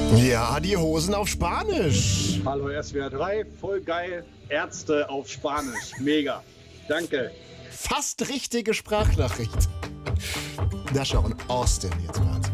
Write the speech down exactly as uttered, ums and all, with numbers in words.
Ja, die Hosen auf Spanisch. Hallo S W R drei, voll geil. Ärzte auf Spanisch. Mega. Danke. Fast richtige Sprachnachricht. Da schauen Austin jetzt mal.